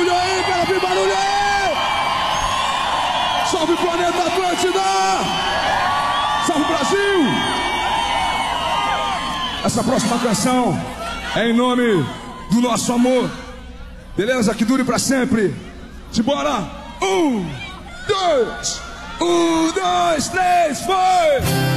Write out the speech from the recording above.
barulho aí, quero ver barulho aí! Salve planeta Atlântida! Salve Brasil! Essa próxima canção é em nome do nosso amor. Beleza? Que dure pra sempre. Simbora! 1, 2, 1, 2, 3, foi!